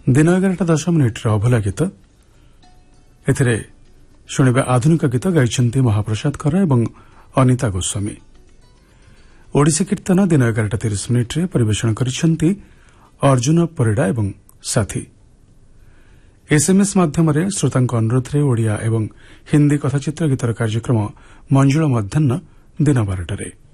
दिन 11:10 अभला गीत एथिरे शुणिबा आधुनिक गीत गाइछन्ती महाप्रसाद खर एवं अनिता गोस्वामी। ओडिसी कीर्तन दिन 11:30 परिवेषण करिछन्ती अर्जुन परिडा एवं साथी। एसएमएस माध्यम श्रोतांक अनुरोध ओडिया एवं हिंदी कथाचित्र गीतर कार्यक्रम मंजुल मध्याह्न दिन 12 टारे।